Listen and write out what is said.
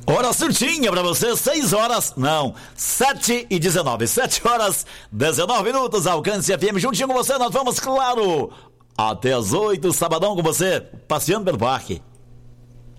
Hora certinha pra você, 7h19, 7h19, Alcance FM, juntinho com você, nós vamos, claro, até as 8, sabadão com você, passeando pelo parque.